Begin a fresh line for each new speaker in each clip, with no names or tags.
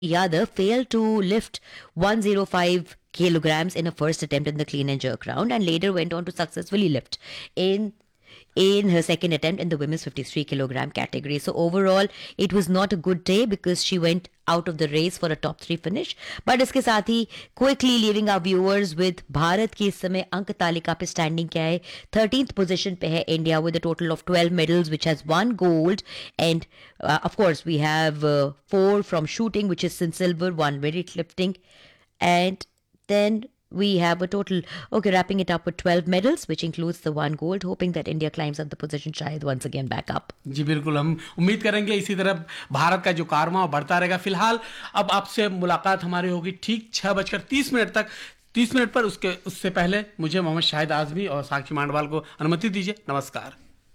Yadav failed to lift 105 kilograms in a first attempt in the clean and jerk round and later went on to successfully lift in her second attempt in the women's 53 kilogram category. So overall, it was not a good day because she went out of the race for a top 3 finish. But इसके साथ ही quickly leaving our viewers with Bharat की इस समय अंक तालिका पे standing क्या है 13th position पे है India with a total of 12 medals which has 1 gold and of course we have 4 from shooting which is in silver, 1 weightlifting and then we have a total, okay, wrapping it up with 12 medals, which includes the 1 gold, hoping that India climbs up the position shayad once again back up.
जी बिल्कुल, हम उम्मीद करेंगे इसी तरह भारत का जो कारवां बढ़ता रहेगा। फिलहाल अब आपसे मुलाकात हमारी होगी ठीक 6:30 तक 30 मिनट पर। उससे पहले मुझे मोहम्मद शाहिद आजमी और साक्षी मांडवाल को अनुमति दीजिए। नमस्कार।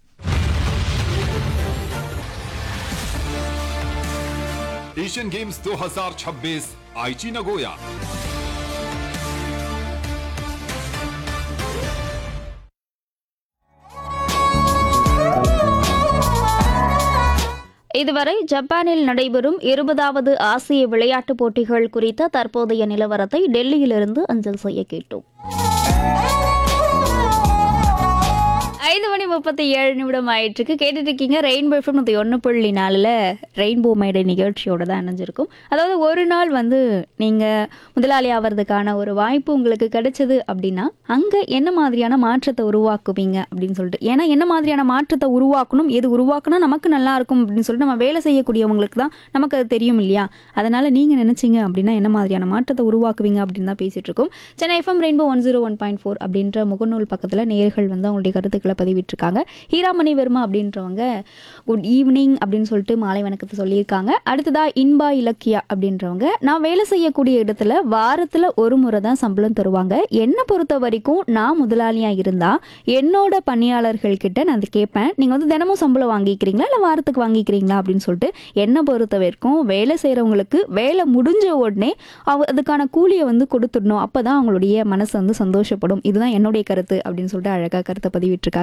एशियन गेम्स 2026 आईची नगोया।
இதுவரை ஜப்பானில் நடைபெறும் 20வது ஆசிய விளையாட்டுப் போட்டிகள் குறித்த தற்போதைய நிலவரத்தை டெல்லியிலிருந்து அஞ்சல் செய்ய கேட்டோம். 5:37 ஆயிட்டுருக்கு. கேட்டுட்டு இருக்கீங்க ரெயின்போ எஃப்எம் 101.4 ரெயின்போ மேடை நிகழ்ச்சியோட தான் இணைஞ்சிருக்கும். அதாவது ஒரு நாள் நீங்கள் முதலாளி ஆகிறதுக்கான ஒரு வாய்ப்பு உங்களுக்கு கிடைச்சது அப்படின்னா அங்கே என்ன மாதிரியான மாற்றத்தை உருவாக்குவீங்க அப்படின்னு சொல்லிட்டு, ஏன்னா என்ன மாதிரியான மாற்றத்தை உருவாக்கணும், எது உருவாக்கணும் நமக்கு நல்லா இருக்கும் அப்படின்னு சொல்லிட்டு நம்ம வேலை செய்யக்கூடியவங்களுக்கு தான் நமக்கு அது தெரியும் இல்லையா. அதனால் நீங்கள் நினச்சிங்க அப்படின்னா என்ன மாதிரியான மாற்றத்தை உருவாக்குவீங்க அப்படின்னு தான் பேசிகிட்டு இருக்கோம். சென்னை எஃப்எம் ரெயின்போ 101.4 அப்படின்ற முகநூல் பக்கத்தில் நேயர்கள் அவங்களுடைய கருத்துக்களை பதிவிட்டிருக்காங்க. ஹீராமணி வர்மா அப்படின்றவங்க குட் ஈவினிங் அப்படின்னு சொல்லிட்டு மாலை வணக்கத்தை சொல்லியிருக்காங்க. அடுத்ததா இன்பா இலக்கியா அப்படின்றவங்க, நான் வேலை செய்யக்கூடிய இடத்துல வாரத்தில் ஒரு முறை தான் சம்பளம் தருவாங்க. என்னை பொறுத்த வரைக்கும் நான் முதலாளியாக இருந்தால் என்னோட பணியாளர்கள் கிட்ட நான் அதை கேட்பேன், நீங்கள் தினமும் சம்பளம் வாங்கிக்கிறீங்களா இல்லை வாரத்துக்கு வாங்கிக்கிறீங்களா அப்படின்னு சொல்லிட்டு. என்னை பொறுத்த வரைக்கும் வேலை செய்கிறவங்களுக்கு வேலை முடிஞ்ச உடனே அதுக்கான கூலியை கொடுத்துடணும், அப்போ தான் அவங்களுடைய மனசு சந்தோஷப்படும். இதுதான் என்னுடைய கருத்து அப்படின்னு சொல்லிட்டு அழகாக கருத்தை பதிவிட்டிருக்காங்க.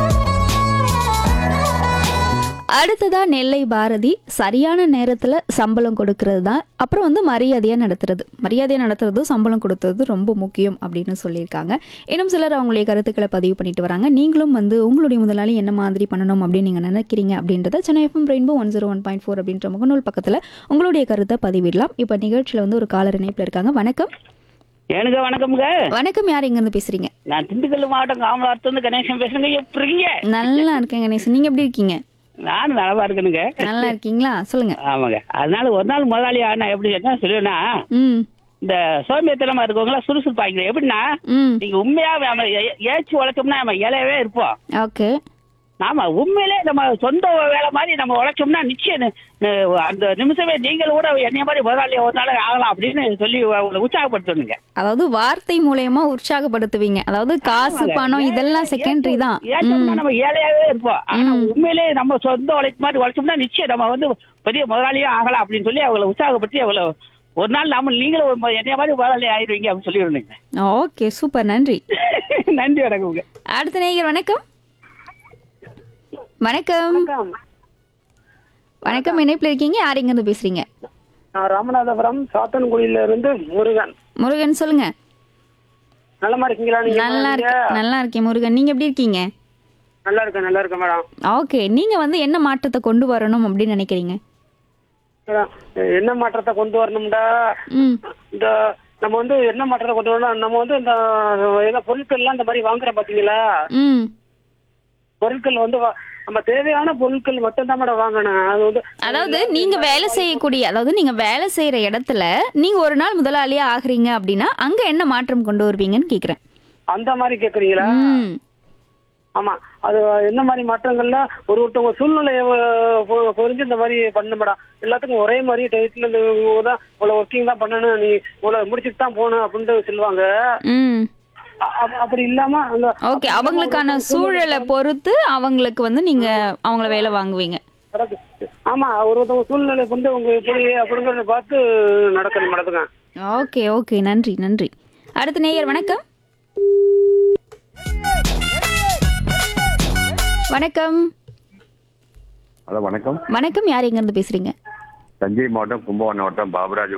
அடுத்ததா நெல்லை பாரதி, சரியான நேரத்தில் சம்பளம் கொடுக்கறது தான், அப்புறம் மரியாதையாக நடத்துறது சம்பளம் கொடுத்தது ரொம்ப முக்கியம் அப்படின்னு சொல்லியிருக்காங்க. இன்னும் சிலர் அவங்களுடைய கருத்துக்களை பதிவு பண்ணிட்டு வராங்க. நீங்களும் உங்களுடைய முதலாளி என்ன மாதிரி பண்ணணும் அப்படின்னு நீங்கள் நினைக்கிறீங்க அப்படின்றத சென்னை எஃப்எம் ரெயின்போ 101.4 அப்படின்ற முகநூல் பக்கத்தில் உங்களுடைய கருத்தை பதிவிடலாம். இப்போ நிகழ்ச்சியில் ஒரு காலர் இணைப்பில் இருக்காங்க. வணக்கம்.
எனக்கு வணக்கம்ங்க.
வணக்கம், யார் எங்க இருந்து பேசுறீங்க?
நான் திண்டுக்கல் மாவட்டம் காமலாத்துல கணேசன் பேசுறேங்க. எப்படி இருக்கீங்க?
நல்லா இருக்கேன் கணேசன், நீங்க எப்படி இருக்கீங்க?
நானும் நலமா இருக்கணுங்க.
நல்லா இருக்கீங்களா? சொல்லுங்க.
ஆமாங்க. அதனால ஒரு நாள் முதலாளி ஆனா எப்படி என்ன சொல்லுவேன்னா, இந்த சோம்பேத்தனமா இருக்கவங்களா சுறுசுறுப்பாங்க. எப்படின்னா நீங்க உண்மையா ஏச்சு உழைச்சோம்னா நம்ம இலையவே இருப்போம்.
ஓகே.
நாம உண்மையிலே நம்ம சொந்த வேலை மாதிரி நம்ம உழைச்சோம்னா நிச்சயம் அந்த நிமிஷமே நீங்கள் கூட என்னைய மாதிரி முதலாளி ஒரு நாள் ஆகலாம் அப்படின்னு சொல்லி உற்சாகப்படுத்தணுங்க.
அதாவது வார்த்தை மூலமா உற்சாகப்படுத்துவீங்க. அதாவது காசு பணம் இதெல்லாம் செகண்டரி தான்.
நம்ம ஏழையாவே இருப்போம். ஆனா உண்மையிலே நம்ம சொந்த உழைப்பு மாதிரி உழைச்சோம்னா நிச்சயம் நம்ம பெரிய முதலாளியே ஆகலாம் அப்படின்னு சொல்லி அவங்களை உற்சாகப்படுத்தி அவங்கள ஒரு நாள் நீங்களும் என்னைய மாதிரி முதலாளி ஆயிடுவீங்க அப்படின்னு சொல்லிடுங்க.
ஓகே, சூப்பர், நன்றி.
நன்றி, வணக்கம்.
அடுத்த நேயர் வணக்கம். வணக்கம். வணக்கம், இணைப்பில் இருக்கீங்க. யார் எங்க இருந்து பேசுறீங்க?
நான் ராமநாதபுரம் சாத்தன்குடியில இருந்து முருகன்.
முருகன், சொல்லுங்க.
நல்லமா இருக்கீங்களா?
நல்லா இருக்கேன் முருகன், நீங்க எப்படி இருக்கீங்க?
நல்லா இருக்கேன் மேடம்.
ஓகே, நீங்க என்ன மாற்றத்தை கொண்டு வரணும் அப்படின்னு நினைக்கிறீங்க?
என்ன மாற்றத்தை கொண்டு வரணும்டா, இந்த நம்ம என்ன மாற்றத்தை கொண்டு வரணும், நம்ம இந்த பொருட்கள் எல்லாம் இந்த மாதிரி வாங்குற பாத்தீங்களா, பொருட்கள் நம்ம தேவையான பொருட்கள் மட்டும் தான் மேடம் வாங்கணும்.
அதாவது நீங்க வேலை செய்யக்கூடிய, அதாவது நீங்க வேலை செய்யற இடத்துல நீங்க ஒரு நாள் முதலாளியா ஆகுறீங்க அப்படின்னா அங்க என்ன மாற்றம் கொண்டு வருவீங்கன்னு கேக்குறேன்.
அந்த மாதிரி கேக்குறீங்களா? ஆமா, அது என்ன மாதிரி மாற்றங்கள்ல ஒருத்தவங்க சூழ்நிலையை புரிஞ்சு இந்த மாதிரி பண்ண மேடம். எல்லாத்துக்கும் ஒரே மாதிரி டைத்துல தான் இவ்வளவு ஒர்க்கிங் தான் பண்ணணும், நீ இவ்வளவு முடிச்சுட்டு தான் போகணும் அப்படின்னு சொல்லுவாங்க. அப்படி இல்லாம
ஓகே, அவங்களுக்கான சூழலை பொறுத்து அவங்களுக்கு நீங்க அவங்கள வேலை வாங்குவீங்க.
ஆமா, ஒருத்தவங்க சூழ்நிலை வந்து உங்க எப்படி அப்படிங்கறத பார்த்து நடக்கணும் நடத்துங்க.
ஓகே ஓகே, நன்றி நன்றி. அடுத்த நேயர் வணக்கம். வணக்கம்.
ஹலோ, வணக்கம்.
வணக்கம், யார் எங்க இருந்து பேசுறீங்க?
தஞ்சை மாவட்டம் கும்பகோணம் மாவட்டம் பாபராஜ்